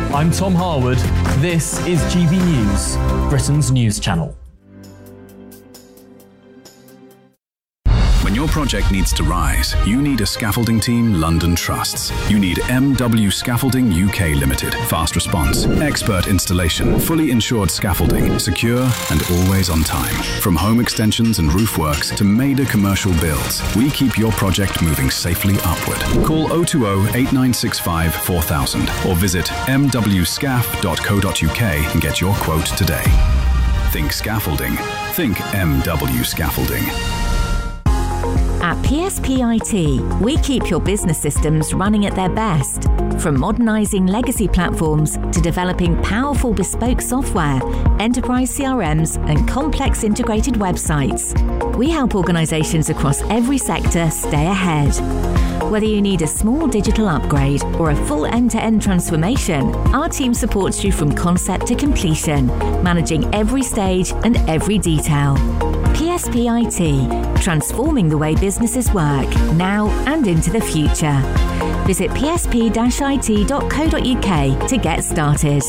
I'm Tom Harwood. This is GB News, Britain's news channel. When your project needs to rise, you need a scaffolding team London trusts. You need MW Scaffolding UK Limited. Fast response, expert installation, fully insured scaffolding, secure and always on time. From home extensions and roof works to major commercial builds, we keep your project moving safely upward. Call 020 8965 4000 or visit mwscaf.co.uk and get your quote today. Think scaffolding. Think MW Scaffolding. At PSP IT, we keep your business systems running at their best. From modernising legacy platforms to developing powerful bespoke software, enterprise CRMs and complex integrated websites, we help organisations across every sector stay ahead. Whether you need a small digital upgrade or a full end-to-end transformation, our team supports you from concept to completion, managing every stage and every detail. PSP IT, transforming the way businesses work now and into the future. Visit psp-it.co.uk to get started.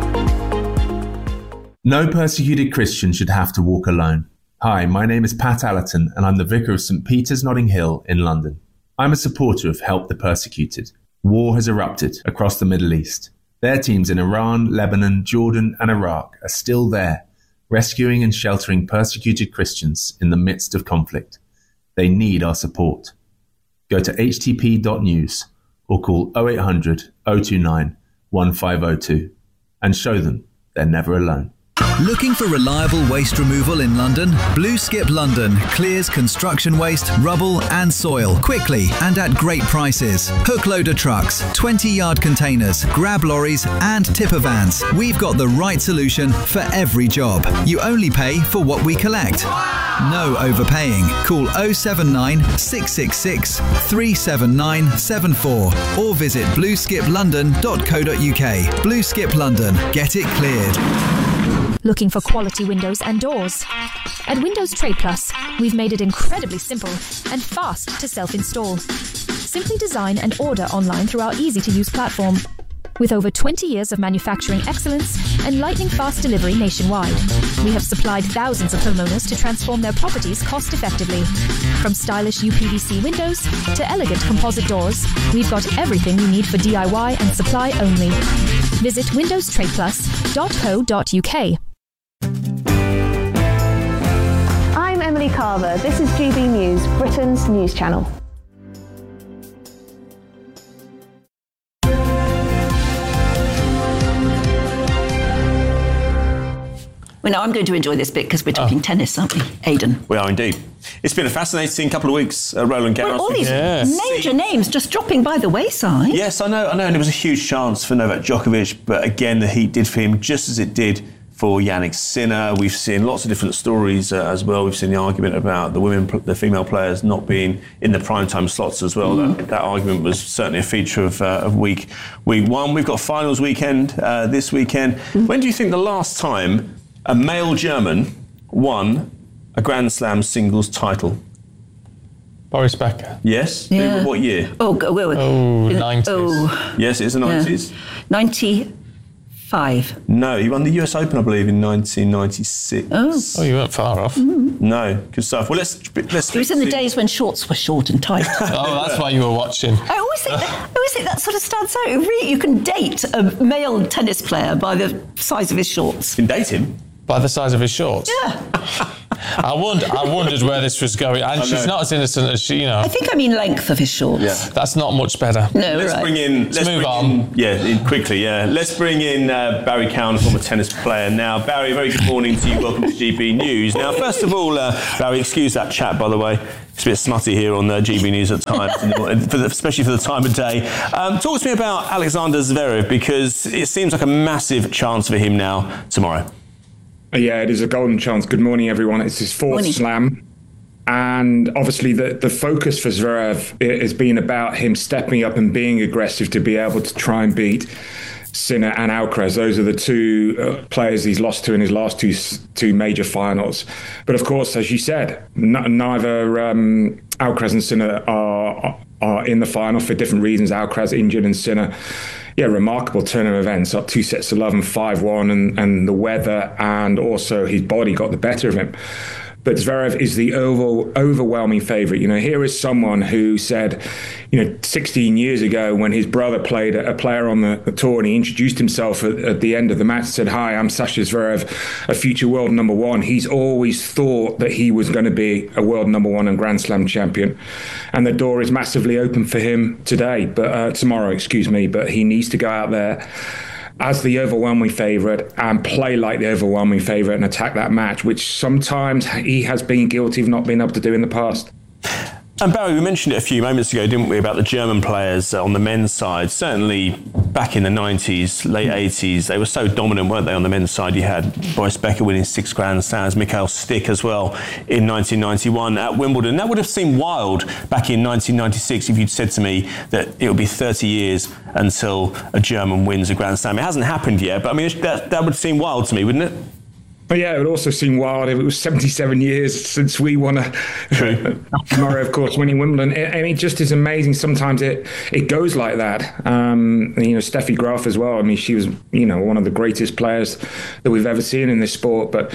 No persecuted Christian should have to walk alone. Hi, my name is Pat Allerton and I'm the Vicar of St Peter's Notting Hill in London. I'm a supporter of Help the Persecuted. War has erupted across the Middle East. Their teams in Iran, Lebanon, Jordan and Iraq are still there, rescuing and sheltering persecuted Christians in the midst of conflict. They need our support. Go to htp.news or call 0800 029 1502 and show them they're never alone. Looking for reliable waste removal in London? Blue Skip London clears construction waste, rubble and soil quickly and at great prices. Hook loader trucks, 20-yard containers, grab lorries and tipper vans. We've got the right solution for every job. You only pay for what we collect. No overpaying. Call 079 666 37974 or visit blueskiplondon.co.uk. Blue Skip London. Get it cleared. Looking for quality windows and doors? At Windows Trade Plus, we've made it incredibly simple and fast to self-install. Simply design and order online through our easy-to-use platform. With over 20 years of manufacturing excellence and lightning-fast delivery nationwide, we have supplied thousands of homeowners to transform their properties cost-effectively. From stylish UPVC windows to elegant composite doors, we've got everything you need for DIY and supply only. Visit windowstradeplus.co.uk. I'm Emily Carver. This is GB News, Britain's news channel. Well, now I'm going to enjoy this bit because we're talking tennis, aren't we, Aidan? We are indeed. It's been a fascinating couple of weeks, Roland Garros. Well, all these major names just dropping by the wayside. Yes, I know, and it was a huge chance for Novak Djokovic, but again, the heat did for him just as it did for Jannik Sinner. We've seen lots of different stories as well. We've seen the argument about the female players not being in the primetime slots as well. That argument was certainly a feature of week one. We've got finals weekend this weekend. When do you think the last time a male German won a Grand Slam singles title? Boris Becker. Yes? Yeah. What year? 90s. Oh. Yes, it is the 90s. 95. No, he won the US Open, I believe, in 1996. Oh, you weren't far off. No, good stuff. Well, let's. It was in the days when shorts were short and tight. Oh, that's why you were watching. I always think that sort of stands out. Really, you can date a male tennis player by the size of his shorts. You can date him? By the size of his shorts? Yeah. I wondered where this was going. And she's not as innocent as she, I think I mean length of his shorts. Yeah. That's not much better. No, let's right. bring in. Let's move on. Quickly. Let's bring in Barry Cowan, former tennis player. Now, Barry, very good morning to you. Welcome to GB News. Now, first of all, Barry, excuse that chat, by the way. It's a bit smutty here on GB News at times, especially for the time of day. Talk to me about Alexander Zverev, because it seems like a massive chance for him now tomorrow. Yeah, it is a golden chance. Good morning, everyone. It's his fourth slam. And obviously the focus for Zverev has been about him stepping up and being aggressive to be able to try and beat Sinner and Alcaraz. Those are the two players he's lost to in his last two major finals. But of course, as you said, neither Alcaraz and Sinner are in the final for different reasons. Alcaraz injured and Sinner remarkable turn of events, up 2-11, 5-1, and the weather and also his body got the better of him. But Zverev is the overwhelming favourite. Here is someone who said, 16 years ago when his brother played a player on the tour and he introduced himself at the end of the match, said, "Hi, I'm Sasha Zverev, a future world number one." He's always thought that he was going to be a world number one and Grand Slam champion. And the door is massively open for him tomorrow, but he needs to go out there as the overwhelming favourite and play like the overwhelming favourite and attack that match, which sometimes he has been guilty of not being able to do in the past. And Barry, we mentioned it a few moments ago, didn't we, about the German players on the men's side. Certainly back in the 90s, late 80s, they were so dominant, weren't they, on the men's side? You had Boris Becker winning 6 Grand Slams, Mikhail Stick as well in 1991 at Wimbledon. That would have seemed wild back in 1996 if you'd said to me that it would be 30 years until a German wins a Grand Slam. It hasn't happened yet, but I mean, that would seem wild to me, wouldn't it? But yeah, it would also seem wild if it was 77 years since we won Murray, of course, winning Wimbledon. And it just is amazing. Sometimes it goes like that. Steffi Graf as well. I mean, she was, one of the greatest players that we've ever seen in this sport. But,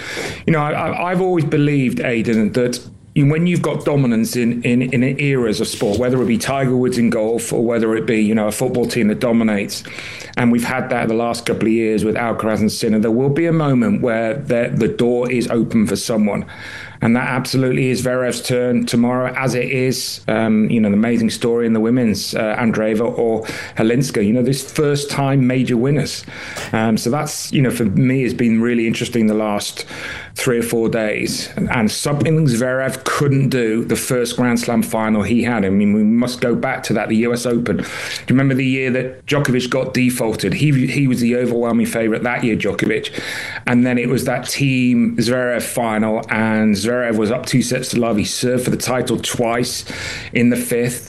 I've always believed, Aidan, that when you've got dominance in eras of sport, whether it be Tiger Woods in golf or whether it be, a football team that dominates, and we've had that the last couple of years with Alcaraz and Sinner, there will be a moment where the door is open for someone. And that absolutely is Zverev's turn tomorrow, as it is, the amazing story in the women's, Andreeva or Helinska, this first-time major winners. So that's, for me, has been really interesting the last 3 or 4 days. And something Zverev couldn't do the first Grand Slam final he had. I mean, we must go back to that, the US Open. Do you remember the year that Djokovic got defaulted? He was the overwhelming favourite that year, Djokovic. And then it was that Team Zverev final, and Zverev was up 2-love. He served for the title twice in the 5th.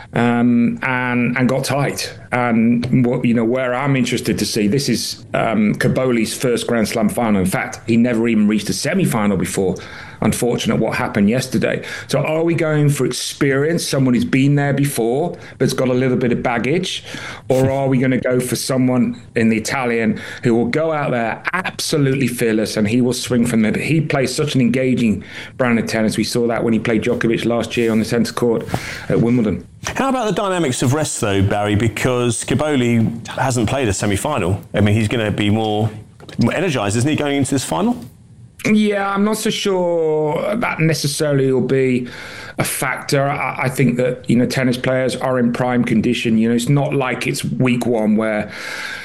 And got tight. And where I'm interested to see, this is Caboli's first Grand Slam final. In fact, he never even reached a semi-final before. Unfortunate what happened yesterday. So are we going for experience, someone who's been there before but's got a little bit of baggage, or are we going to go for someone in the Italian who will go out there absolutely fearless and he will swing from there? But he plays such an engaging brand of tennis. We saw that when he played Djokovic last year on the centre court at Wimbledon. How about the dynamics of rest though, Barry? Because Caboli hasn't played a semi-final. I mean, he's going to be more energised, isn't he, going into this final? Yeah, I'm not so sure that necessarily will be a factor. I think that, tennis players are in prime condition. It's not like it's week one where,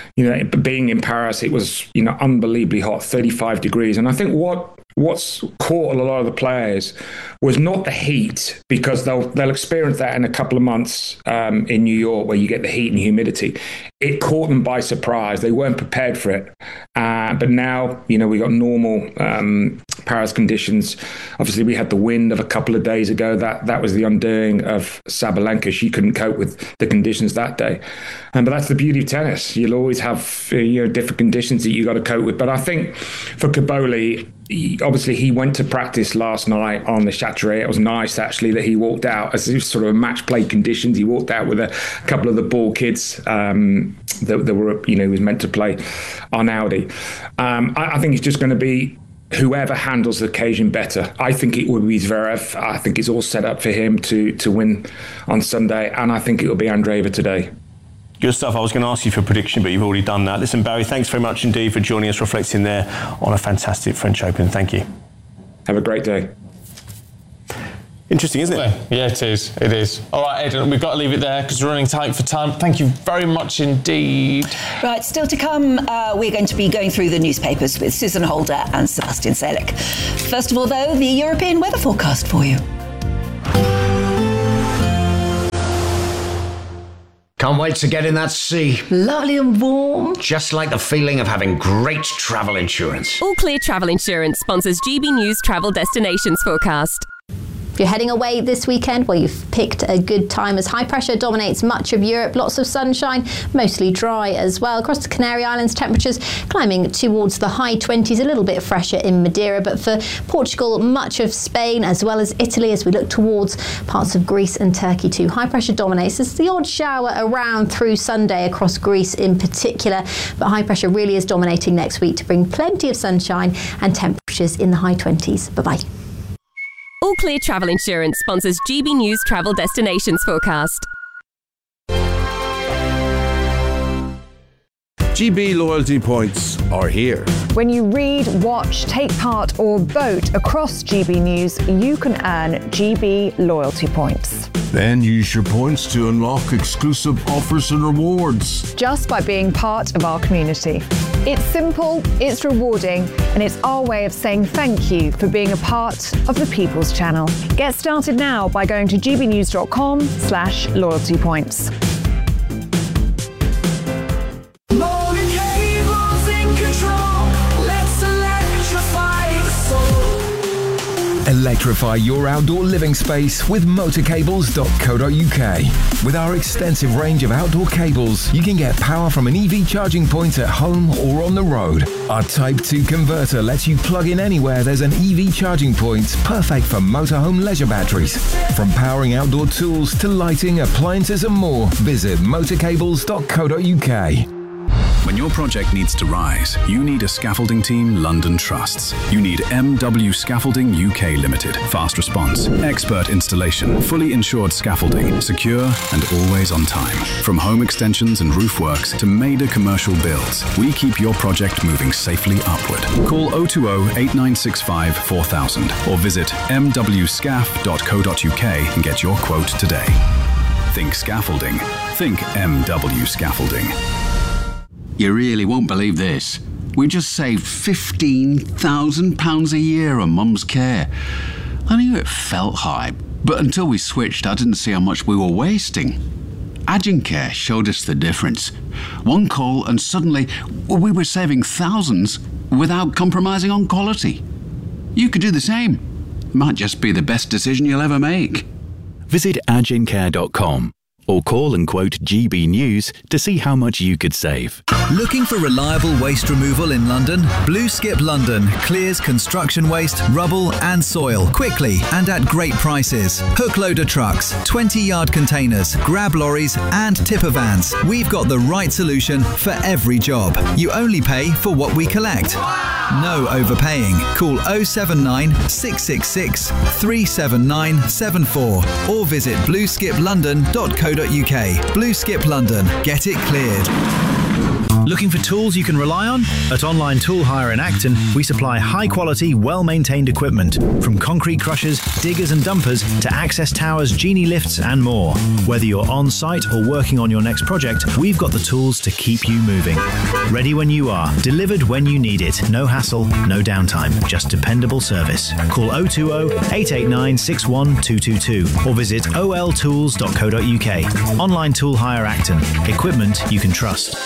being in Paris, it was, unbelievably hot, 35 degrees. And I think what's caught a lot of the players was not the heat, because they'll experience that in a couple of months in New York where you get the heat and humidity. It caught them by surprise. They weren't prepared for it. But now, we got normal Paris conditions. Obviously, we had the wind of a couple of days ago. That was the undoing of Sabalenka. She couldn't cope with the conditions that day. But that's the beauty of tennis. You'll always have different conditions that you got to cope with. But I think for Caboli, obviously he went to practice last night on the Châtelet. It was nice actually that he walked out as sort of match play conditions. He walked out with a couple of the ball kids that were, he was meant to play on Audi. I think it's just going to be whoever handles the occasion better. I think it would be Zverev. I think it's all set up for him to win on Sunday, and I think it will be Andreeva today. Good stuff. I was going to ask you for a prediction, but you've already done that. Listen, Barry, thanks very much indeed for joining us, reflecting there on a fantastic French Open. Thank you. Have a great day. Interesting, isn't it? Yeah, it is. It is. All right, Aidan, we've got to leave it there because we're running tight for time. Thank you very much indeed. Right, still to come, we're going to be going through the newspapers with Susan Holder and Sebastian Salek. First of all, though, the European weather forecast for you. Can't wait to get in that sea. Lovely and warm. Just like the feeling of having great travel insurance. All Clear Travel Insurance sponsors GB News Travel Destinations Forecast. If you're heading away this weekend, well, you've picked a good time as high pressure dominates much of Europe. Lots of sunshine, mostly dry as well. Across the Canary Islands, temperatures climbing towards the high 20s, a little bit fresher in Madeira. But for Portugal, much of Spain, as well as Italy, as we look towards parts of Greece and Turkey too. High pressure dominates. There's the odd shower around through Sunday across Greece in particular. But high pressure really is dominating next week to bring plenty of sunshine and temperatures in the high 20s. Bye-bye. All Clear Travel Insurance sponsors GB News Travel Destinations Forecast. GB loyalty points are here. When you read, watch, take part or vote across GB News, you can earn GB loyalty points. Then use your points to unlock exclusive offers and rewards. Just by being part of our community. It's simple, it's rewarding, and it's our way of saying thank you for being a part of the People's Channel. Get started now by going to gbnews.com/loyalty points. Electrify your outdoor living space with motorcables.co.uk. With our extensive range of outdoor cables, you can get power from an EV charging point at home or on the road. Our Type 2 converter lets you plug in anywhere there's an EV charging point, perfect for motorhome leisure batteries. From powering outdoor tools to lighting, appliances and more, visit motorcables.co.uk. When your project needs to rise, you need a scaffolding team London trusts. You need MW Scaffolding UK Limited. Fast response, expert installation, fully insured scaffolding, secure and always on time. From home extensions and roof works to major commercial builds, we keep your project moving safely upward. Call 020 8965 4000 or visit mwscaf.co.uk and get your quote today. Think scaffolding. Think MW Scaffolding. You really won't believe this. We just saved £15,000 a year on Mum's care. I knew it felt high, but until we switched, I didn't see how much we were wasting. Agencare showed us the difference. One call and suddenly we were saving thousands without compromising on quality. You could do the same. Might just be the best decision you'll ever make. Visit agencare.com. or call and quote GB News to see how much you could save. Looking for reliable waste removal in London? Blue Skip London clears construction waste, rubble and soil quickly and at great prices. Hook loader trucks, 20-yard containers, grab lorries and tipper vans. We've got the right solution for every job. You only pay for what we collect. No overpaying. Call 079 666 37974 or visit blueskiplondon.co.uk. Blue Skip London. Get it cleared. Looking for tools you can rely on? At Online Tool Hire in Acton, we supply high-quality, well-maintained equipment, from concrete crushers, diggers and dumpers to access towers, genie lifts and more. Whether you're on-site or working on your next project, we've got the tools to keep you moving. Ready when you are, delivered when you need it. No hassle, no downtime, just dependable service. Call 020 889 61222 or visit oltools.co.uk. Online Tool Hire Acton. Equipment you can trust.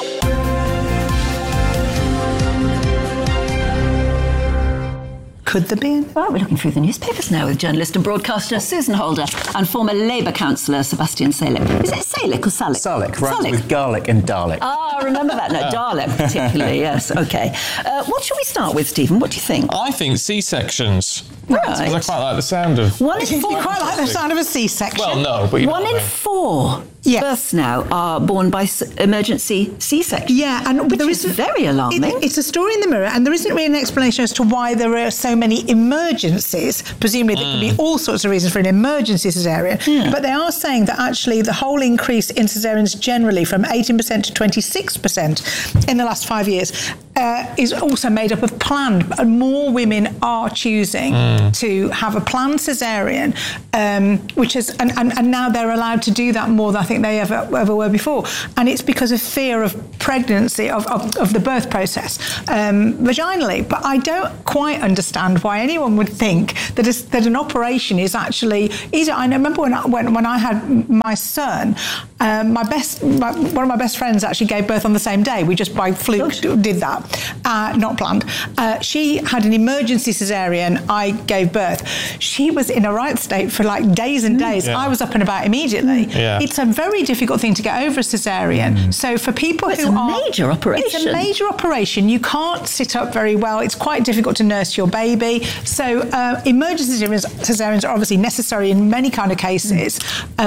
Could there be? Right, we're looking through the newspapers now with journalist and broadcaster Susan Holder and former Labour councillor Sebastian Salek. Is it Salek or Salek? Salek, rhymes with garlic and Dalek. Ah, remember that. No, Dalek particularly, yes. OK. What should we start with, Stephen? What do you think? I think C-sections. Right. Because I quite like the sound of... One in four. You quite like the sound of a C-section. Well, no, but you know 1 in 4 births now are born by emergency C-section. Yeah, and which is very alarming. It's a story in the Mirror, and there isn't really an explanation as to why there are so many emergencies. Presumably, there could be all sorts of reasons for an emergency caesarean. But they are saying that actually the whole increase in caesareans generally from 18% to 26% in the last 5 years is also made up of planned. More women are choosing to have a planned caesarean, which is and now they're allowed to do that more than I think they ever were before. And it's because of fear of pregnancy, of the birth process vaginally. But I don't quite understand why anyone would think that an operation is actually easier. I remember when I had my son, one of my best friends actually gave birth on the same day. We just by fluke did that. that. Not planned. She had an emergency cesarean. I gave birth. She was in a riot state for like days and days. I was up and about immediately. It's a very difficult thing to get over a cesarean. So for people it's a major operation. It's a major operation. You can't sit up very well. It's quite difficult to nurse your baby. So emergency cesareans are obviously necessary in many kind of cases.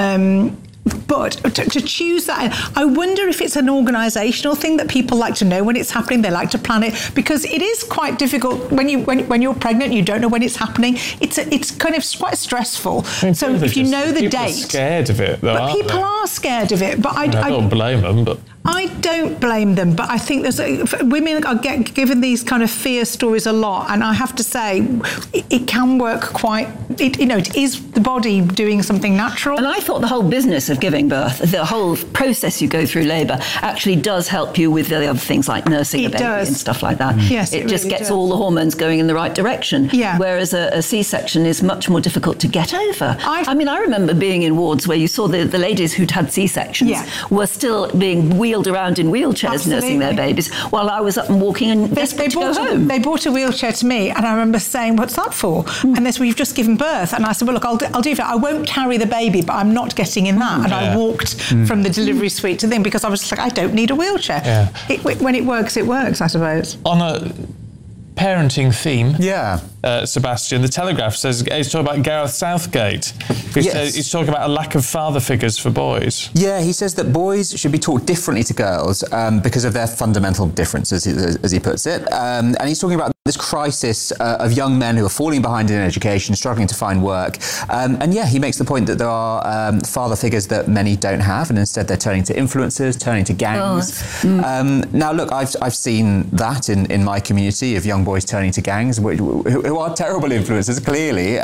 But to choose that, I wonder if it's an organisational thing that people like to know when it's happening. They like to plan it, because it is quite difficult when you're pregnant. You don't know when it's happening. It's kind of quite stressful. So if you know the date, scared of it, though. But people are scared of it. But I don't blame them. But I don't blame them. But I think women are given these kind of fear stories a lot, and I have to say, it can work quite. It is the body doing something natural. And I thought the whole business of giving birth, the whole process you go through labour, actually does help you with the other things like nursing a baby and stuff like that. Yes, it just gets all the hormones going in the right direction. Whereas a C-section is much more difficult to get over. I mean, I remember being in wards where you saw the ladies who'd had C-sections were still being wheeled around in wheelchairs nursing their babies, while I was up and walking and desperate to go home. They brought a wheelchair to me, and I remember saying, "What's that for?" And they said, "Well, you've just given birth." And I said, "Well, look, I'll do that. I won't carry the baby, but I'm not getting in that." And I walked from the delivery suite to them, because I was like, I don't need a wheelchair. When it works, I suppose. On a parenting theme, Sebastian, the Telegraph says he's talking about Gareth Southgate. He's talking about a lack of father figures for boys. Yeah, he says that boys should be taught differently to girls because of their fundamental differences, as he puts it. And he's talking about this crisis of young men who are falling behind in education, struggling to find work. He makes the point that there are father figures that many don't have, and instead they're turning to influencers, turning to gangs. Now, look, I've seen that in my community of young boys turning to gangs, who are terrible influencers, clearly.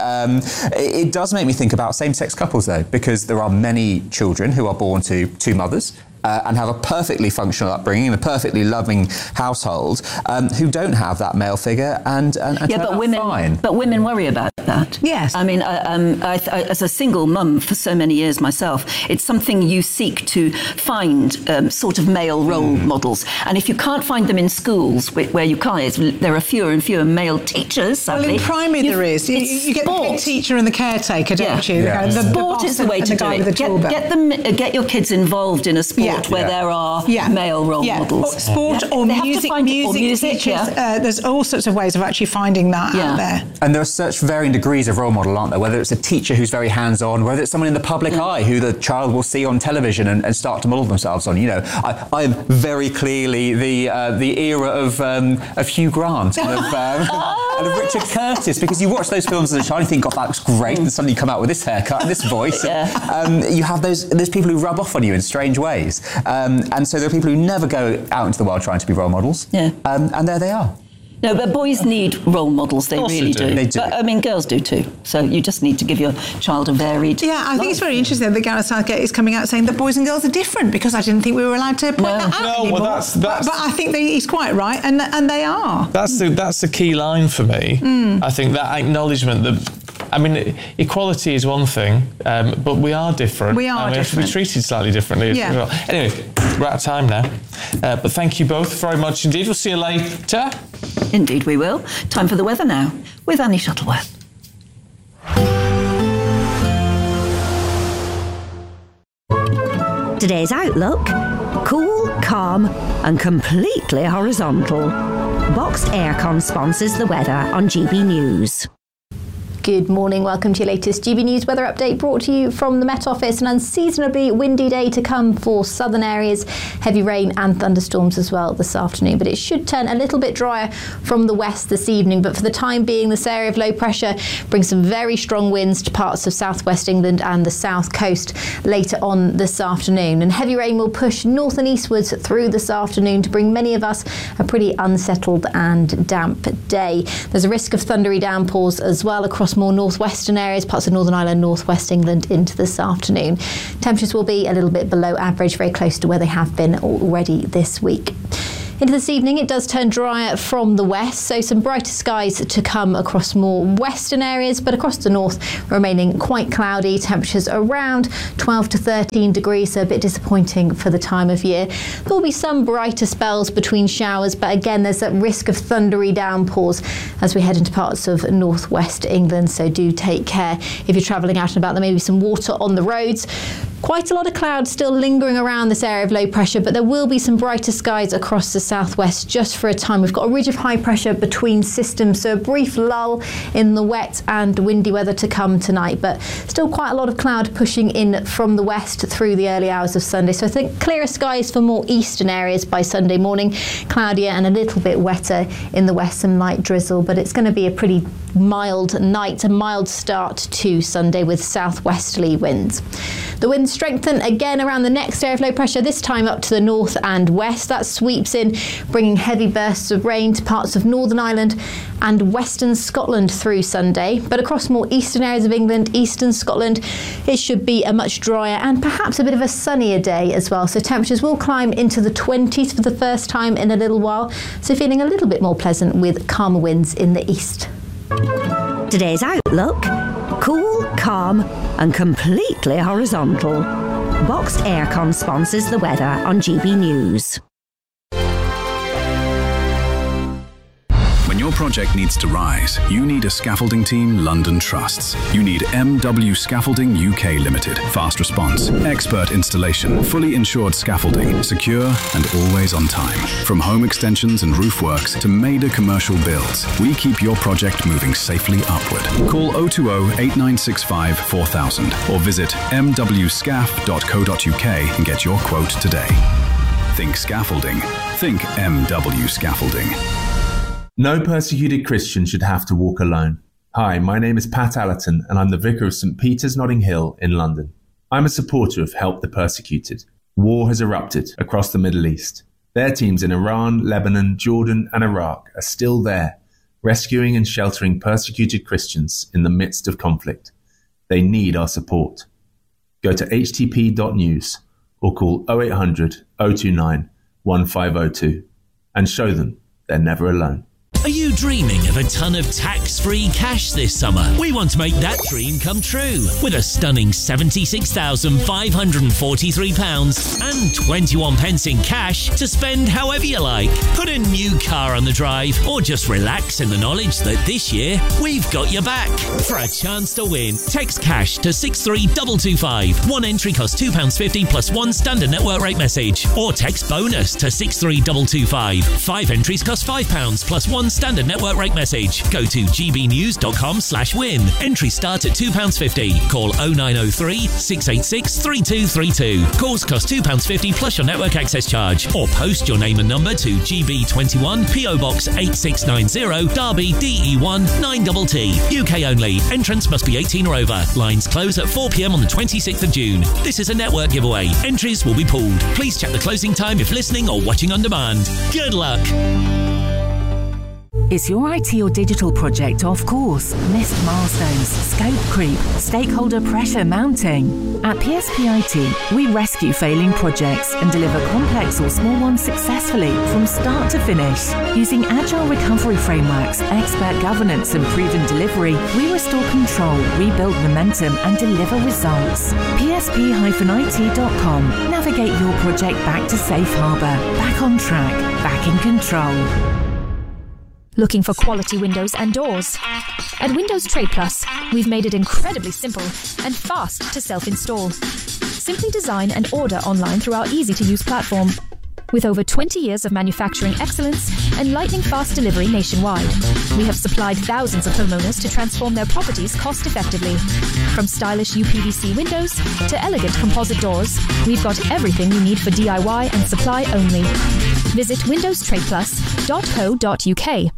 It does make me think about same-sex couples, though, because there are many children who are born to two mothers and have a perfectly functional upbringing in a perfectly loving household, who don't have that male figure and but women worry about that. Yes. I mean, I, as a single mum for so many years myself, it's something you seek to find sort of male role models. And if you can't find them in schools where you can't, there are fewer and fewer male teachers, sadly. Well, in primary there is. You get the head teacher and the caretaker, don't you? The sport is the way to do it. Get your kids involved in a sport where there are male role models. Sport or music teachers. There's all sorts of ways of actually finding that out there. And there are such varying degrees of role model, aren't there? Whether it's a teacher who's very hands-on, whether it's someone in the public eye who the child will see on television and start to model themselves on. I am very clearly the era of Hugh Grant and of Richard Curtis, because you watch those films as a child and you think, God, that looks great, and suddenly you come out with this haircut and this voice. You have those people who rub off on you in strange ways. And so there are people who never go out into the world trying to be role models. And there they are. No, but boys need role models. They really do. They do. But, I mean, girls do too. So you just need to give your child a varied I think it's very interesting that Gareth Southgate is coming out saying that boys and girls are different, because I didn't think we were allowed to point that out anymore. Well, that's but I think he's quite right, and they are. That's the key line for me. I think that acknowledgement that, I mean, equality is one thing, but we are different. We are different. We have to be treated slightly differently as well. Anyway, we're out of time now. But thank you both very much indeed. We'll see you later. Indeed we will. Time for the weather now with Annie Shuttleworth. Today's outlook: cool, calm and completely horizontal. Boxed Aircon sponsors the weather on GB News. Good morning, welcome to your latest GB News weather update, brought to you from the Met Office. An unseasonably windy day to come for southern areas, heavy rain and thunderstorms as well this afternoon, but it should turn a little bit drier from the west this evening. But for the time being, this area of low pressure brings some very strong winds to parts of southwest England and the south coast later on this afternoon, and heavy rain will push north and eastwards through this afternoon to bring many of us a pretty unsettled and damp day. There's a risk of thundery downpours as well across more northwestern areas, parts of Northern Ireland, northwest England into this afternoon. Temperatures will be a little bit below average, very close to where they have been already this week. Into this evening, it does turn drier from the west, so some brighter skies to come across more western areas, but across the north remaining quite cloudy. Temperatures around 12 to 13 degrees, so a bit disappointing for the time of year. There will be some brighter spells between showers, but again, there's that risk of thundery downpours as we head into parts of northwest England, so do take care if you're travelling out and about. There may be some water on the roads. Quite a lot of clouds still lingering around this area of low pressure, but there will be some brighter skies across the southwest just for a time. We've got a ridge of high pressure between systems, so a brief lull in the wet and windy weather to come tonight, but still quite a lot of cloud pushing in from the west through the early hours of Sunday. So I think clearer skies for more eastern areas by Sunday morning, cloudier and a little bit wetter in the west, some light drizzle, but it's going to be a pretty mild night, a mild start to Sunday with southwesterly winds. The winds strengthen again around the next area of low pressure, this time up to the north and west. That sweeps in, bringing heavy bursts of rain to parts of Northern Ireland and western Scotland through Sunday. But across more eastern areas of England, eastern Scotland, it should be a much drier and perhaps a bit of a sunnier day as well. So temperatures will climb into the 20s for the first time in a little while. So feeling a little bit more pleasant with calmer winds in the east. Today's outlook: cool, calm and completely horizontal. Boxed Aircon sponsors the weather on GB News. When your project needs to rise, you need a scaffolding team London trusts. You need MW Scaffolding UK Limited. Fast response, expert installation, fully insured scaffolding, secure and always on time. From home extensions and roof works to major commercial builds, we keep your project moving safely upward. Call 020 8965 4000 or visit mwscaf.co.uk and get your quote today. Think scaffolding. Think MW Scaffolding. No persecuted Christian should have to walk alone. Hi, my name is Pat Allerton and I'm the Vicar of St Peter's Notting Hill in London. I'm a supporter of Help the Persecuted. War has erupted across the Middle East. Their teams in Iran, Lebanon, Jordan and Iraq are still there, rescuing and sheltering persecuted Christians in the midst of conflict. They need our support. Go to htp.news or call 0800 029 1502 and show them they're never alone. Are you dreaming of a ton of tax-free cash this summer? We want to make that dream come true with a stunning £76,543 and 21 pence in cash to spend however you like. Put a new car on the drive or just relax in the knowledge that this year we've got your back. For a chance to win, text cash to 63225. One entry costs £2.50 plus one standard network rate message. Or text bonus to 63225. 5 entries cost £5 plus one standard network rate message. Go to gbnews.com/win. Entries start at £2.50. Call 0903 686 3232. Calls cost £2.50 plus your network access charge. Or post your name and number to GB21 PO Box 8690 Derby DE1 9TT. UK only. Entrance must be 18 or over. Lines close at 4 p.m. on the 26th of June. This is a network giveaway. Entries will be pooled. Please check the closing time if listening or watching on demand. Good luck. Is your IT or digital project off course? Missed milestones, scope creep, stakeholder pressure mounting? At PSP IT, we rescue failing projects and deliver complex or small ones successfully from start to finish. Using agile recovery frameworks, expert governance and proven delivery, we restore control, rebuild momentum and deliver results. PSP-IT.com. Navigate your project back to safe harbour, back on track, back in control. Looking for quality windows and doors? At Windows Trade Plus, we've made it incredibly simple and fast to self-install. Simply design and order online through our easy-to-use platform. With over 20 years of manufacturing excellence and lightning-fast delivery nationwide, we have supplied thousands of homeowners to transform their properties cost-effectively. From stylish UPVC windows to elegant composite doors, we've got everything you need for DIY and supply only. Visit windowstradeplus.co.uk.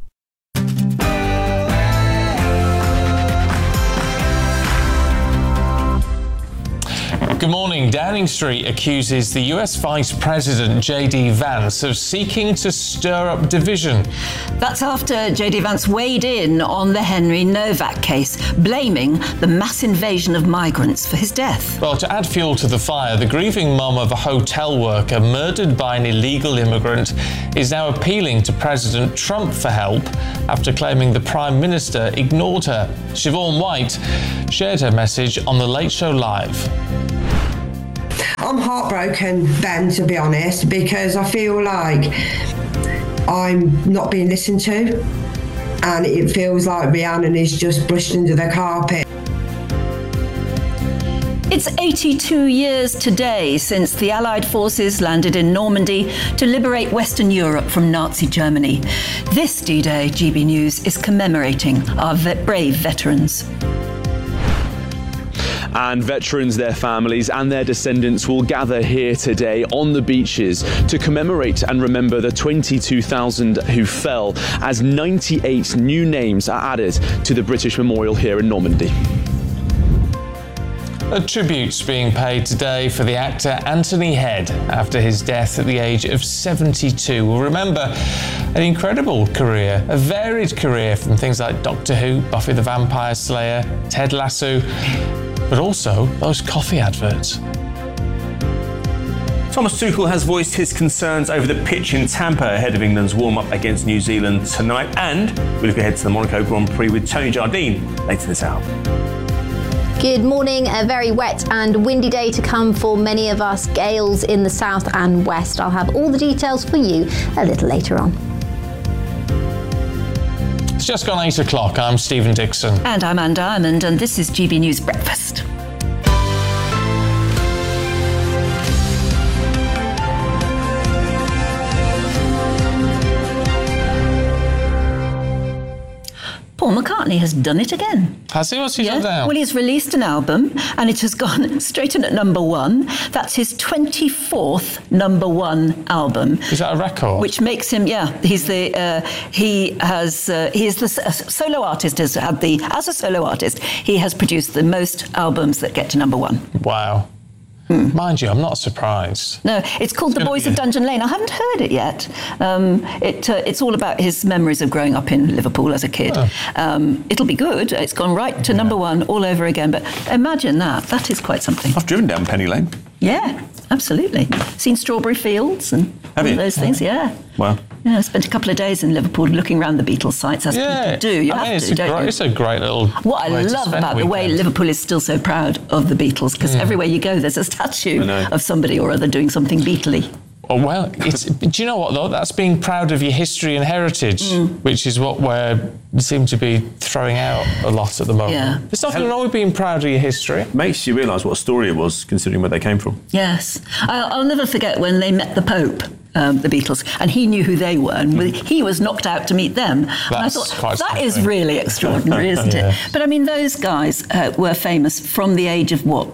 Good morning. Downing Street accuses the US Vice President J.D. Vance of seeking to stir up division. That's after J.D. Vance weighed in on the Henry Novak case, blaming the mass invasion of migrants for his death. Well, to add fuel to the fire, the grieving mum of a hotel worker murdered by an illegal immigrant is now appealing to President Trump for help after claiming the Prime Minister ignored her. Siobhan White shared her message on The Late Show Live. I'm heartbroken, Ben, to be honest, because I feel like I'm not being listened to, and it feels like Rhiannon is just brushed under the carpet. It's 82 years today since the Allied forces landed in Normandy to liberate Western Europe from Nazi Germany. This D-Day, GB News is commemorating our brave veterans. And veterans, their families and their descendants will gather here today on the beaches to commemorate and remember the 22,000 who fell as 98 new names are added to the British Memorial here in Normandy. A tribute's being paid today for the actor Anthony Head after his death at the age of 72. We'll remember an incredible career, a varied career from things like Doctor Who, Buffy the Vampire Slayer, Ted Lasso, but also those coffee adverts. Thomas Tuchel has voiced his concerns over the pitch in Tampa ahead of England's warm-up against New Zealand tonight, and we look ahead to the Monaco Grand Prix with Tony Jardine later this hour. Good morning. A very wet and windy day to come for many of us. Gales in the south and west. I'll have all the details for you a little later on. It's just gone 8 o'clock. I'm Stephen Dixon. And I'm Anne Diamond, and this is GB News Breakfast. Paul McCartney has done it again. Has he? What's he done now? Well, he's released an album and it has gone straight in at number one. That's his 24th number one album. Is that a record? Which makes him, he's the solo artist. As a solo artist, he has produced the most albums that get to number one. Wow. Mind you, I'm not surprised. No, it's called The Boys of Dungeon Lane. I haven't heard it yet. It's all about his memories of growing up in Liverpool as a kid. Oh. It'll be good. It's gone right to number one all over again. But imagine that. That is quite something. I've driven down Penny Lane. Yeah, absolutely. Seen strawberry fields and all those things. Yeah. Wow. Yeah, I spent a couple of days in Liverpool looking around the Beatles sites, as people do. You have to, don't you? It's a great little What I love about the way Liverpool is still so proud of the Beatles, because everywhere you go, there's a statue of somebody or other doing something Beatley. Oh, well, do you know what, though? That's being proud of your history and heritage, which is what we seem to be throwing out a lot at the moment. Yeah. There's nothing wrong with being proud of your history. Makes you realise what a story it was, considering where they came from. Yes. I'll never forget when they met the Pope. The Beatles, and he knew who they were, and he was knocked out to meet them. And I thought, that is really extraordinary, isn't it? But I mean, those guys were famous from the age of what?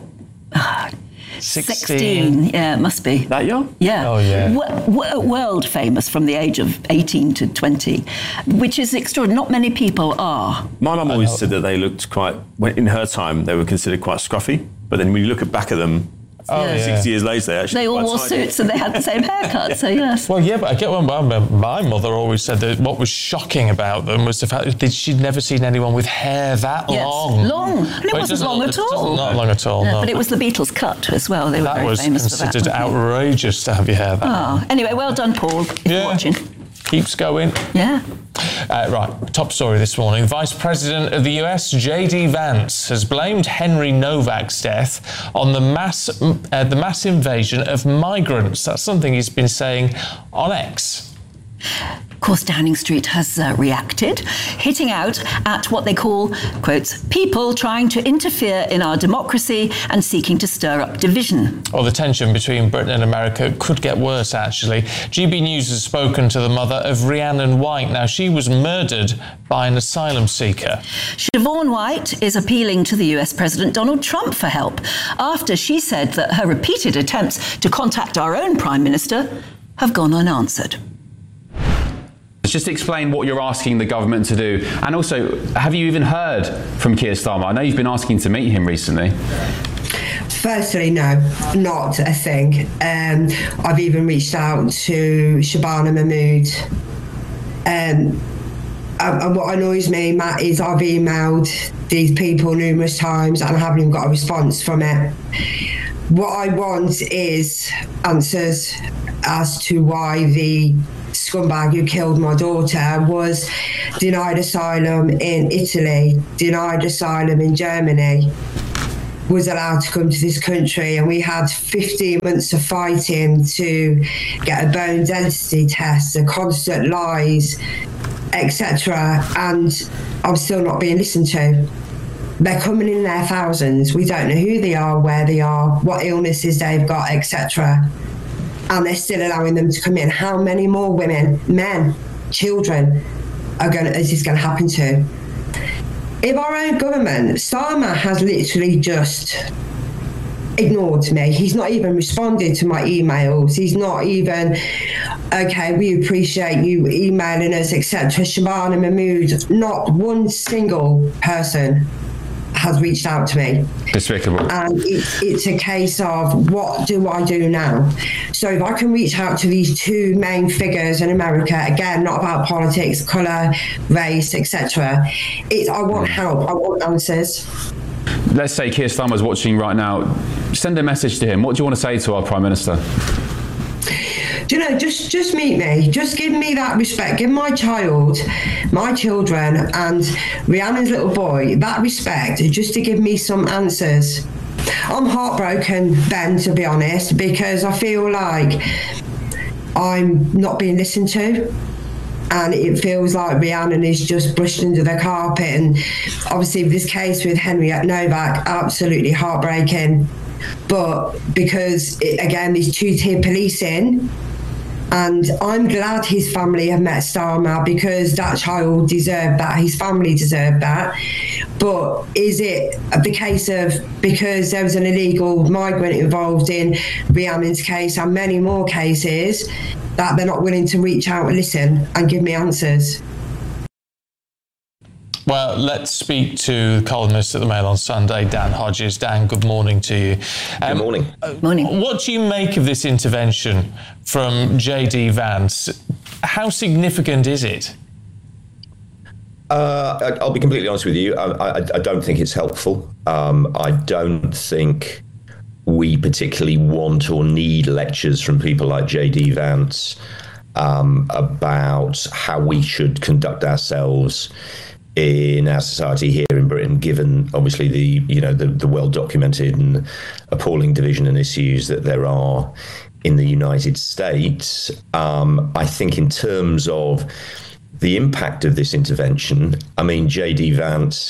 16. Yeah, it must be. That young? Yeah. Oh, yeah. World famous from the age of 18 to 20, which is extraordinary. Not many people are. My mum always said that they looked in her time, they were considered quite scruffy, but then when you look back at them, 60 years later, they all wore suits and they had the same haircut, so yes. Well, yeah, but I get one. My mother always said that what was shocking about them was the fact that she'd never seen anyone with hair that long. Long. And it wasn't long at all. Not long at all, no. But it was the Beatles cut as well. They were very famous for that. That was considered outrageous to have your hair that long. Anyway, well done, Paul, if you're watching. Keeps going. Yeah. Right, top story this morning. Vice President of the US, J.D. Vance, has blamed Henry Novak's death on the mass invasion of migrants. That's something he's been saying on X. Of course, Downing Street has reacted, hitting out at what they call, quotes, people trying to interfere in our democracy and seeking to stir up division. Well, the tension between Britain and America could get worse, actually. GB News has spoken to the mother of Rhiannon White. Now, she was murdered by an asylum seeker. Siobhan White is appealing to the US President Donald Trump for help after she said that her repeated attempts to contact our own Prime Minister have gone unanswered. Just explain what you're asking the government to do. And also, have you even heard from Keir Starmer? I know you've been asking to meet him recently. Firstly, no, not a thing. I've even reached out to Shabana Mahmood. And what annoys me, Matt, is I've emailed these people numerous times and I haven't even got a response from it. What I want is answers as to why the scumbag who killed my daughter was denied asylum in Italy, denied asylum in Germany, was allowed to come to this country, and we had 15 months of fighting to get a bone density test, the constant lies, etc. And I'm still not being listened to. They're coming in their thousands. We don't know who they are, where they are, what illnesses they've got, etc. And they're still allowing them to come in. How many more women, men, children is this going to happen to? If our own government, Starmer has literally just ignored me. He's not even responded to my emails. He's not even, okay, we appreciate you emailing us, etc. Shabana Mahmood, not one single person has reached out to me. Despicable. And it's a case of, what do I do now? So if I can reach out to these two main figures in America, again, not about politics, colour, race, etc. I want help. I want answers. Let's say Keir Starmer's watching right now. Send a message to him. What do you want to say to our Prime Minister? Do you know, just meet me. Just give me that respect. Give my child, my children, and Rhiannon's little boy that respect, just to give me some answers. I'm heartbroken, Ben, to be honest, because I feel like I'm not being listened to. And it feels like Rhiannon is just brushed under the carpet. And obviously, this case with Henriette Novak, absolutely heartbreaking. But because, again, these two-tier policing, and I'm glad his family have met Starmer, because that child deserved that, his family deserved that. But is it the case of, because there was an illegal migrant involved in Rhiannon's case and many more cases, that they're not willing to reach out and listen and give me answers? Well, let's speak to columnist at the Mail on Sunday, Dan Hodges. Dan, good morning to you. Good morning. Morning. What do you make of this intervention from JD Vance? How significant is it? I'll be completely honest with you. I don't think it's helpful. I don't think we particularly want or need lectures from people like JD Vance about how we should conduct ourselves in our society here in Britain, given obviously the well-documented and appalling division and issues that there are in the United States. I think in terms of the impact of this intervention, I mean, JD Vance,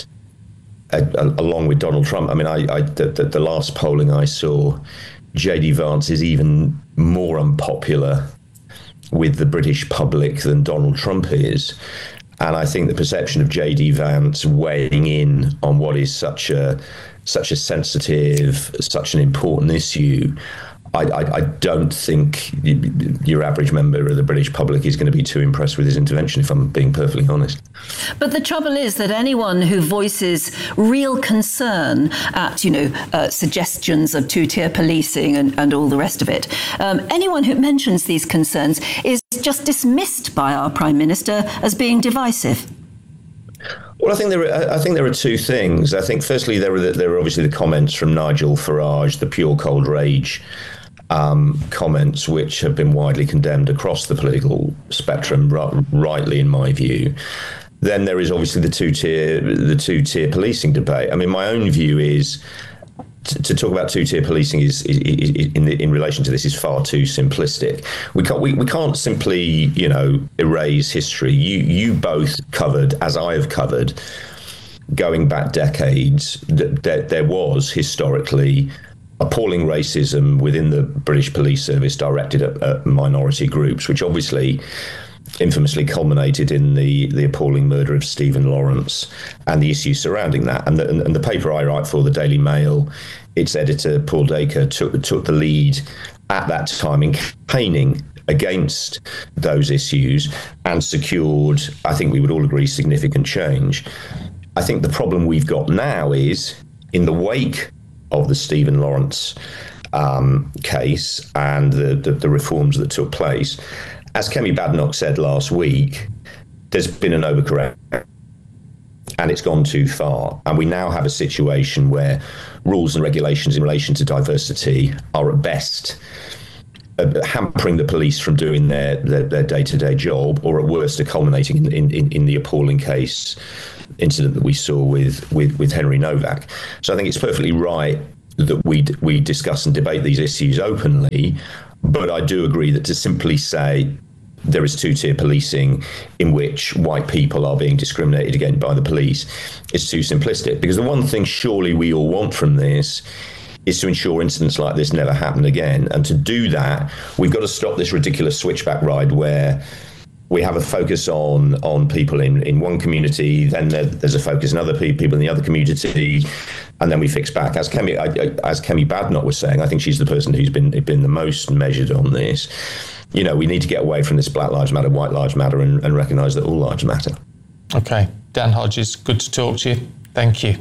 along with Donald Trump, I mean, the last polling I saw, JD Vance is even more unpopular with the British public than Donald Trump is. And I think the perception of JD Vance weighing in on what is such a sensitive, such an important issue, I don't think your average member of the British public is going to be too impressed with his intervention, if I'm being perfectly honest. But the trouble is that anyone who voices real concern at, suggestions of two-tier policing and all the rest of it, anyone who mentions these concerns is just dismissed by our Prime Minister as being divisive. Well, I think there are two things. I think, firstly, there are obviously the comments from Nigel Farage, the pure cold rage comments, which have been widely condemned across the political spectrum, rightly in my view. Then there is obviously the two-tier policing debate. I mean, my own view is to talk about two-tier policing is in relation to this is far too simplistic. We can't simply erase history. You both covered, as I have covered, going back decades, that there was historically appalling racism within the British police service directed at minority groups, which obviously infamously culminated in the appalling murder of Stephen Lawrence and the issues surrounding that. And the paper I write for, the Daily Mail, its editor, Paul Dacre, took the lead at that time in campaigning against those issues and secured, I think we would all agree, significant change. I think the problem we've got now is, in the wake of the Stephen Lawrence case and the reforms that took place. As Kemi Badenoch said last week, there's been an overcorrection and it's gone too far. And we now have a situation where rules and regulations in relation to diversity are at best hampering the police from doing their day-to-day job, or at worst are culminating in the appalling incident that we saw with Henry Novak. So I think it's perfectly right that we discuss and debate these issues openly, but I do agree that to simply say there is two-tier policing in which white people are being discriminated against by the police is too simplistic, because the one thing surely we all want from this is to ensure incidents like this never happen again. And to do that, we've got to stop this ridiculous switchback ride where we have a focus on people in one community, then there's a focus on other people in the other community, and then we fix back. As Kemi Badenoch was saying, I think she's the person who's been the most measured on this. You know, we need to get away from this Black Lives Matter, White Lives Matter, and recognise that all lives matter. Okay. Dan Hodges, good to talk to you. Thank you.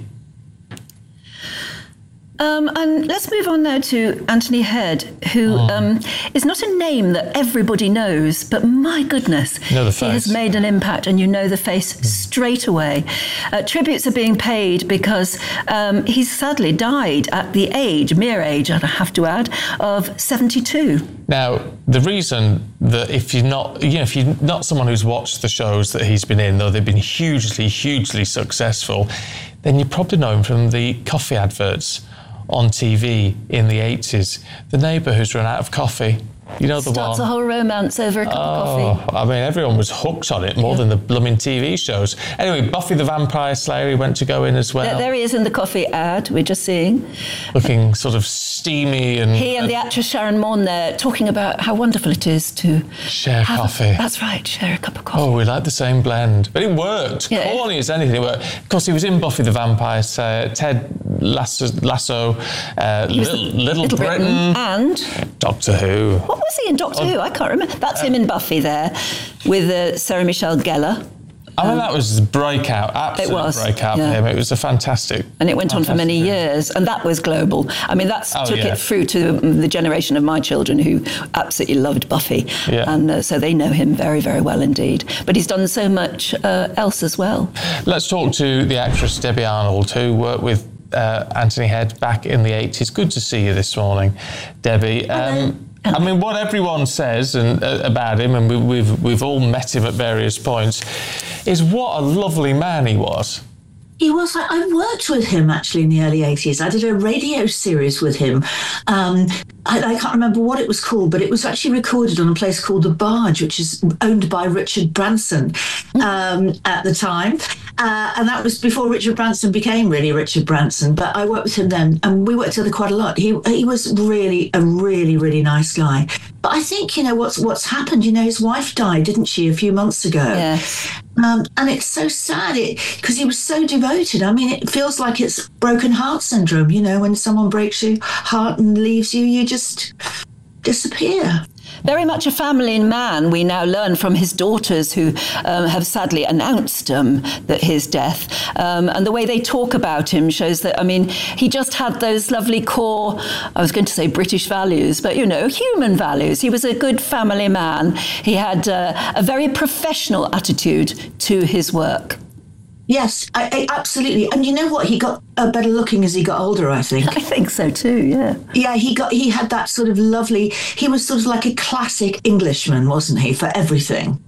And let's move on now to Anthony Head, who is not a name that everybody knows, but my goodness, he has made an impact, and you know the face straight away. Tributes are being paid because he's sadly died at the mere age, and I have to add, of 72. Now, the reason that if you're not someone who's watched the shows that he's been in, though they've been hugely, hugely successful, then you probably know him from the coffee adverts on TV in the 80s. The neighbour who's run out of coffee. You know the Starts one. a whole romance over a cup of coffee. I mean, everyone was hooked on it more than the blooming TV shows. Anyway, Buffy the Vampire Slayer, he went to go in as well. There he is in the coffee ad we're just seeing. Looking sort of steamy and... He and the actress Sharon Maughan there talking about how wonderful it is to... share coffee. That's right, share a cup of coffee. Oh, we like the same blend. But it worked. Yeah. Corny as anything, it worked. Of course, he was in Buffy the Vampire Slayer, Ted Lasso, Little Britain, and Doctor Who. What was he in Doctor Who? I can't remember. That's him in Buffy there with Sarah Michelle Gellar. I mean, that was breakout, absolute breakout for him. It was a fantastic... And it went on for many years, and that was global. I mean, that took it through to the generation of my children who absolutely loved Buffy. Yeah. And so they know him very, very well indeed. But he's done so much else as well. Let's talk to the actress Debbie Arnold, who worked with Anthony Head back in the 80s. Good to see you this morning, Debbie. I mean, what everyone says about him, and we've all met him at various points, is what a lovely man he was. He was. I worked with him actually in the early 80s. I did a radio series with him. I can't remember what it was called, but it was actually recorded on a place called The Barge, which is owned by Richard Branson at the time. And that was before Richard Branson became really Richard Branson. But I worked with him then, and we worked together quite a lot. He was really a really, really nice guy. But I think, what's happened, his wife died, didn't she, a few months ago? Yes. And it's so sad because he was so devoted. I mean, it feels like it's broken heart syndrome, when someone breaks your heart and leaves you, you just disappear. Very much a family man, we now learn from his daughters who have sadly announced that his death. And the way they talk about him shows that, I mean, he just had those lovely core, I was going to say British values, but, human values. He was a good family man. He had a very professional attitude to his work. Yes, I absolutely. And you know what? He got better looking as he got older, I think. I think so too, yeah. Yeah, he had that sort of lovely, he was sort of like a classic Englishman, wasn't he, for everything?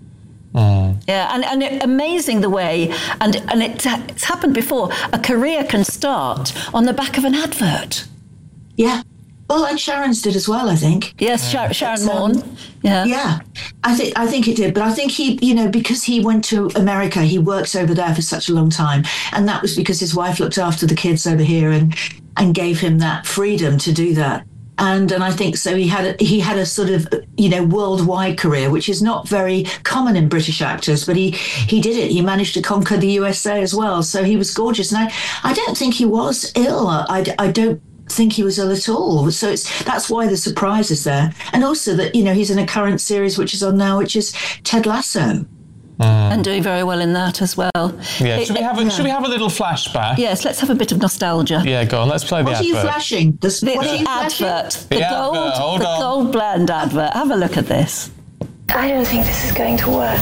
Yeah, and amazing the way, and it's happened before, a career can start on the back of an advert. Yeah. Well, and Sharon's did as well, I think. Yes, Sharon Maughan. Yeah, I think it did. But I think he, because he went to America, he worked over there for such a long time, and that was because his wife looked after the kids over here and gave him that freedom to do that. And I think so. He had a sort of worldwide career, which is not very common in British actors, but he did it. He managed to conquer the USA as well. So he was gorgeous, and I don't think he was ill. I don't think he was ill at all. So that's why the surprise is there. And also that, he's in a current series which is on now, which is Ted Lasso. And doing very well in that as well. Yeah. Should we have a little flashback? Yes, let's have a bit of nostalgia. Yeah, go on. Let's play the advert. What are you flashing? The advert. The gold blend advert. Have a look at this. I don't think this is going to work.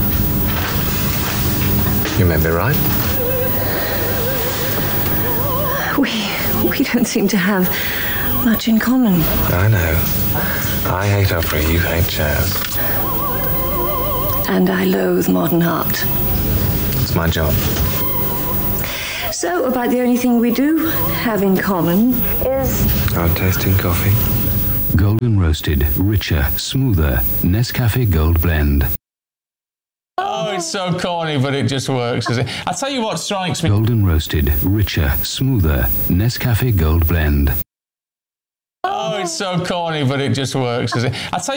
You may be right. We don't seem to have much in common. I know. I hate opera, you hate jazz. And I loathe modern art. It's my job. So, about the only thing we do have in common is... our tasting coffee. Golden roasted, richer, smoother Nescafe Gold Blend. Oh, it's so corny, but it just works, does it? I'll tell you what strikes me. Golden roasted, richer, smoother Nescafe Gold Blend. Oh, it's so corny, but it just works, does it? I'll tell you